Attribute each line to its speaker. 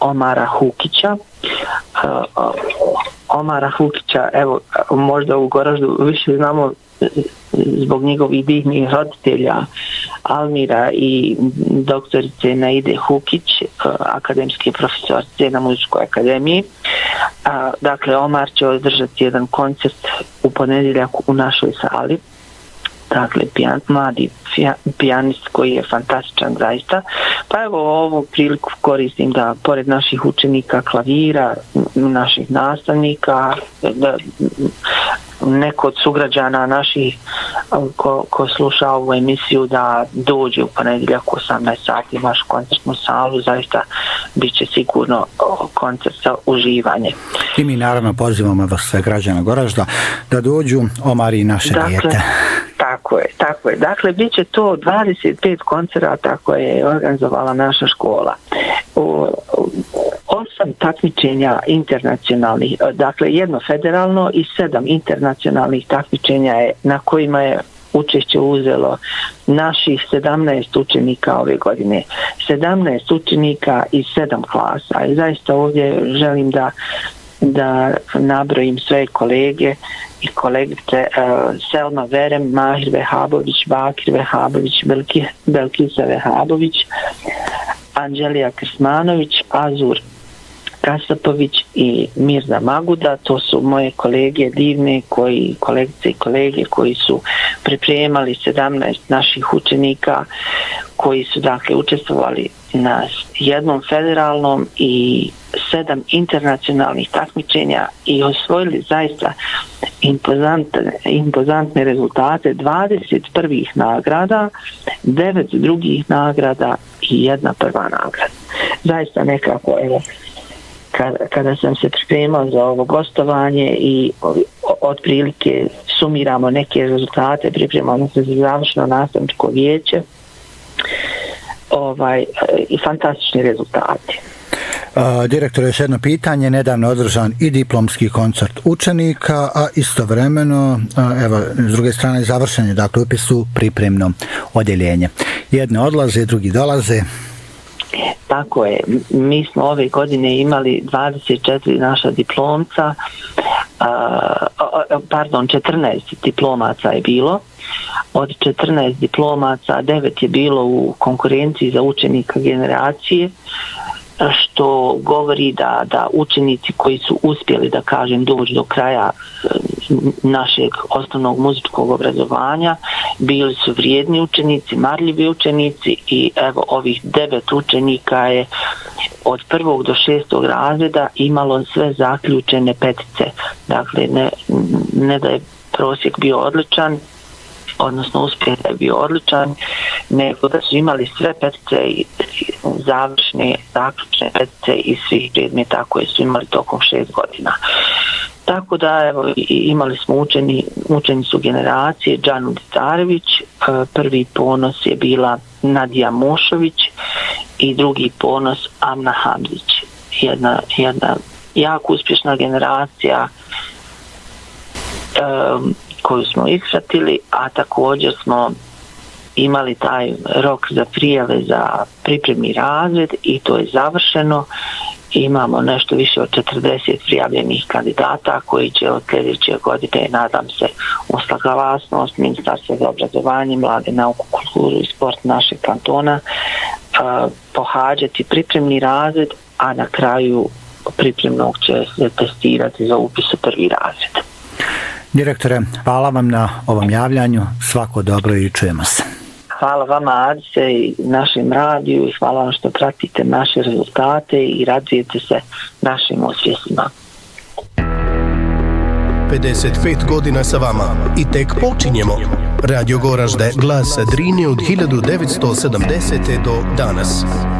Speaker 1: Omara Hukića. Omara Hukića, evo, možda u Goraždu više znamo zbog njegovih divnih roditelja Almira i doktorice Naide Hukić, akademske profesorice na Muzičkoj akademiji. Dakle, Omar će održati jedan koncert u ponedjeljak u našoj sali. Dakle, mladi pijanist koji je fantastičan zaista. Pa evo, ovu priliku koristim da pored naših učenika klavira, naših nastavnika, da neko od sugrađana naših ko sluša ovu emisiju da dođe u ponedjeljak u 18 sati u našu koncertnu salu, zaista bit će sigurno koncert za uživanje.
Speaker 2: I mi naravno pozivamo vas sve građana Goražda da dođu, Omar i naše dijete.
Speaker 1: Tako je. Dakle, bit će to 25 koncerata koje je organizovala naša škola. 8 takmičenja internacionalnih, dakle jedno federalno i 7 internacionalnih takmičenja je, na kojima je učešće uzelo naših 17 učenika ove godine. 17 učenika iz 7 klasa. I zaista ovdje želim da nabrojim sve kolege i kolegice, Selma Verem, Mahir Vehabović, Bakir Vehabović, Belkisa Vehabović, Anđelija Krsmanović, Azur Kasapović i Mirza Maguda. To su moje kolege divne, kolegice i kolege koji su pripremali 17 naših učenika koji su dakle učestvovali na jednom federalnom i 7 internacionalnih takmičenja i osvojili zaista impozantne rezultate, 20 prvih nagrada, 9 drugih nagrada i 1 prva nagrada. Zaista nekako, evo, kada sam se pripremao za ovo gostovanje i otprilike sumiramo neke rezultate, pripremamo se za završno nastavničko vijeće, i fantastični rezultati.
Speaker 2: Direktor, još jedno pitanje, nedavno održan i diplomski koncert učenika, a istovremeno, evo, s druge strane završen je, dakle, upis u pripremno odjeljenje. Jedne odlaze, drugi dolaze.
Speaker 1: Tako je, mi smo ove godine imali 24 naša diplomca, 14 diplomaca je bilo. Od 14 diplomaca 9 je bilo u konkurenciji za učenika generacije, što govori da učenici koji su uspjeli, da kažem, doći do kraja našeg osnovnog muzičkog obrazovanja bili su vrijedni učenici, marljivi učenici i evo ovih 9 učenika je od 1. do 6. razreda imalo sve zaključene petice. Dakle, ne da je prosjek bio odličan, odnosno uspjeh je bio odličan, nego da su imali sve petice i završne, zaključne petice i svih predmeta koje su imali tokom 6 godina. Tako da, evo, imali smo učenicu generacije Džanu Dicarević, prvi ponos je bila Nadija Mošović i drugi ponos Amna Hamzić. Jedna jako uspješna generacija koju smo ispratili, a također smo imali taj rok za prijave za pripremni razred i to je završeno. Imamo nešto više od 40 prijavljenih kandidata koji će od sljedeće godine, nadam se, uz saglasnost Ministarstva za obrazovanje, mlade, nauku, kulturu i sport našeg kantona pohađati pripremni razred, a na kraju pripremnog će se testirati za upis u prvi razred.
Speaker 2: Direktore, hvala vam na ovom javljanju, svako dobro i čujemo se.
Speaker 1: Hvala vama, Adice, i našem radiju i hvala vam što pratite naše rezultate i radujete se našim uspjesima.
Speaker 3: 55 godina sa vama i tek počinjemo. Radio Goražde, glas Drine od 1970. do danas.